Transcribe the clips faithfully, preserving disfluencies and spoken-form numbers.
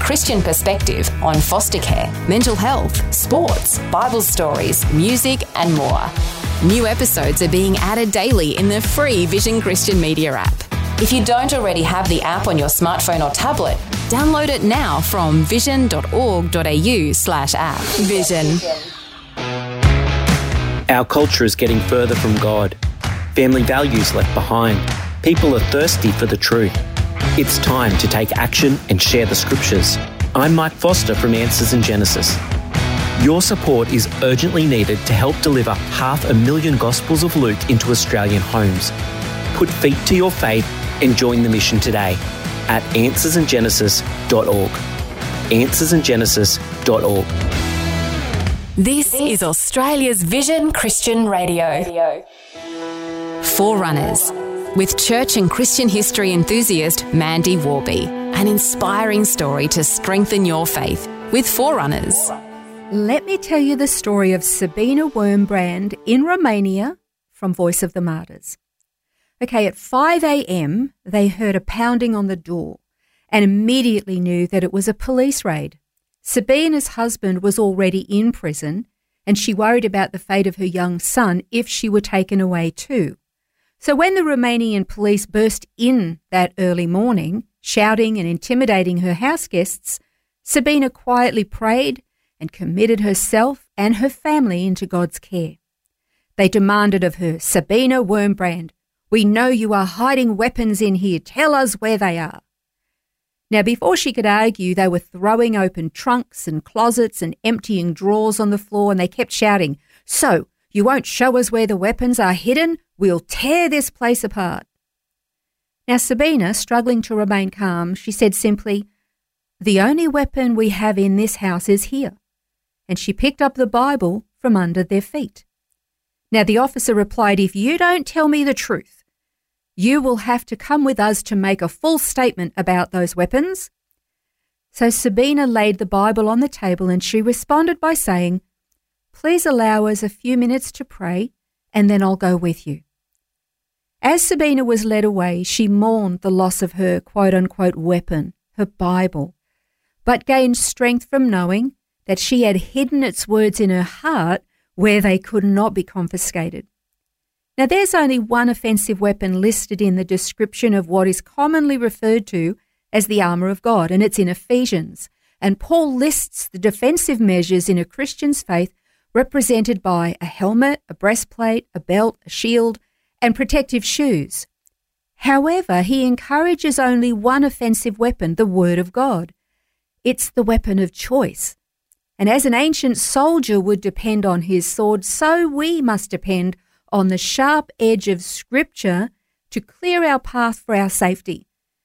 Christian perspective on foster care, mental health, sports, Bible stories, music and more. New episodes are being added daily in the free Vision Christian Media app. If you don't already have the app on your smartphone or tablet, download it now from vision.org.au slash app. Vision. Our culture is getting further from God. Family values left behind. People are thirsty for the truth. It's time to take action and share the scriptures. I'm Mike Foster from Answers in Genesis. Your support is urgently needed to help deliver half a million Gospels of Luke into Australian homes. Put feet to your faith and join the mission today at answers in genesis dot org. answers in genesis dot org. This is Australia's Vision Christian Radio. Forerunners, with church and Christian history enthusiast Mandy Warby. An inspiring story to strengthen your faith with Forerunners. Let me tell you the story of Sabina Wurmbrand in Romania from Voice of the Martyrs. Okay, at five a.m. they heard a pounding on the door and immediately knew that it was a police raid. Sabina's husband was already in prison and she worried about the fate of her young son if she were taken away too. So when the Romanian police burst in that early morning, shouting and intimidating her house guests, Sabina quietly prayed and committed herself and her family into God's care. They demanded of her, "Sabina Wurmbrand, we know you are hiding weapons in here. Tell us where they are." Now, before she could argue, they were throwing open trunks and closets and emptying drawers on the floor, and they kept shouting, "So, you won't show us where the weapons are hidden? We'll tear this place apart." Now, Sabina, struggling to remain calm, she said simply, "The only weapon we have in this house is here." And she picked up the Bible from under their feet. Now, the officer replied, "If you don't tell me the truth, you will have to come with us to make a full statement about those weapons." So Sabina laid the Bible on the table and she responded by saying, "Please allow us a few minutes to pray and then I'll go with you." As Sabina was led away, she mourned the loss of her quote-unquote weapon, her Bible, but gained strength from knowing that she had hidden its words in her heart where they could not be confiscated. Now, there's only one offensive weapon listed in the description of what is commonly referred to as the armour of God, and it's in Ephesians. And Paul lists the defensive measures in a Christian's faith represented by a helmet, a breastplate, a belt, a shield, and protective shoes. However, he encourages only one offensive weapon, the Word of God. It's the weapon of choice. And as an ancient soldier would depend on his sword, so we must depend on the sharp edge of Scripture to clear our path for our safety.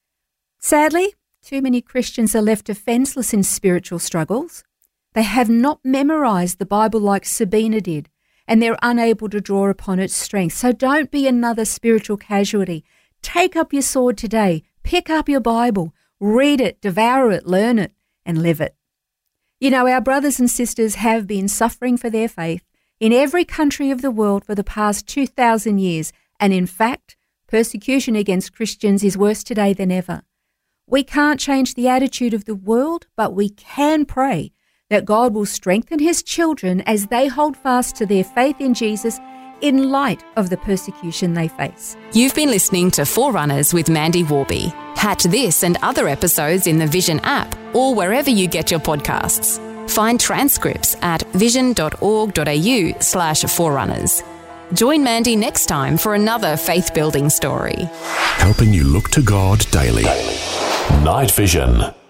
Sadly, too many Christians are left defenseless in spiritual struggles. They have not memorized the Bible like Sabina did, and they're unable to draw upon its strength. So don't be another spiritual casualty. Take up your sword today, pick up your Bible, read it, devour it, learn it, and live it. You know, our brothers and sisters have been suffering for their faith in every country of the world for the past two thousand years, and in fact, persecution against Christians is worse today than ever. We can't change the attitude of the world, but we can pray that God will strengthen his children as they hold fast to their faith in Jesus in light of the persecution they face. You've been listening to Forerunners with Mandy Warby. Catch this and other episodes in the Vision app or wherever you get your podcasts. Find transcripts at vision.org.au slash forerunners. Join Mandy next time for another faith-building story. Helping you look to God daily. Night Vision.